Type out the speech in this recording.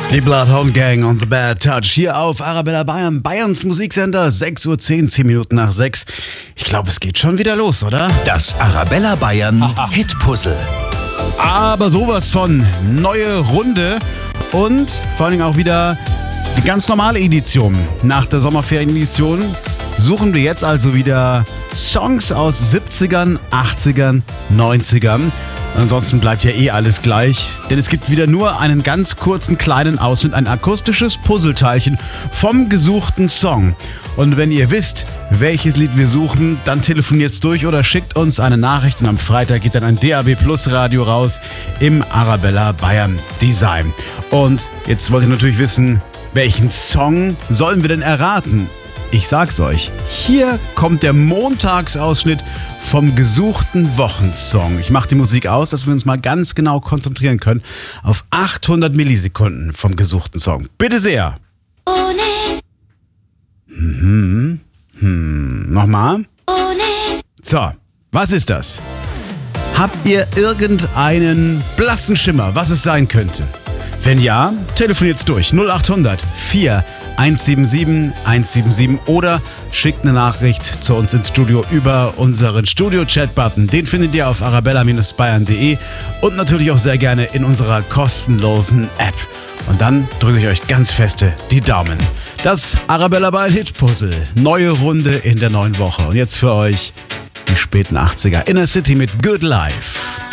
Die Bloodhound Gang on the Bad Touch hier auf Arabella Bayern, Bayerns Musiksender, 6:10 Uhr, 10 Minuten nach 6. Ich glaube, es geht schon wieder los, oder? Das Arabella Bayern Hitpuzzle. Aber sowas von neue Runde und vor allen Dingen auch wieder die ganz normale Edition. Nach der Sommerferien-Edition suchen wir jetzt also wieder Songs aus 70ern, 80ern, 90ern. Ansonsten bleibt ja eh alles gleich, denn es gibt wieder nur einen ganz kurzen kleinen Ausschnitt, ein akustisches Puzzleteilchen vom gesuchten Song. Und wenn ihr wisst, welches Lied wir suchen, dann telefoniert's durch oder schickt uns eine Nachricht und am Freitag geht dann ein DAB Plus Radio raus im Arabella Bayern Design. Und jetzt wollt ihr natürlich wissen, welchen Song sollen wir denn erraten? Ich sag's euch, hier kommt der Montagsausschnitt vom gesuchten Wochensong. Ich mache die Musik aus, dass wir uns mal ganz genau konzentrieren können auf 800 Millisekunden vom gesuchten Song. Bitte sehr. Nochmal. So, was ist das? Habt ihr irgendeinen blassen Schimmer, was es sein könnte? Wenn ja, telefoniert's durch 0800 4 177 177 oder schickt eine Nachricht zu uns ins Studio über unseren Studio-Chat-Button. Den findet ihr auf arabella-bayern.de und natürlich auch sehr gerne in unserer kostenlosen App. Und dann drücke ich euch ganz feste die Daumen. Das Arabella Bayern Hitpuzzle. Neue Runde in der neuen Woche. Und jetzt für euch die späten 80er. Inner City mit Good Life.